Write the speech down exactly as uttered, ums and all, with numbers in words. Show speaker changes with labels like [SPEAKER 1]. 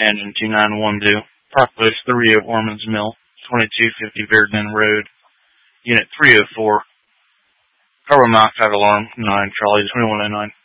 [SPEAKER 1] engine two nine one two, Park Post three of Ormond's Mill, twenty-two fifty Verdun Road, Unit three oh four, carbon monoxide alarm nine, Charlie twenty-one oh nine.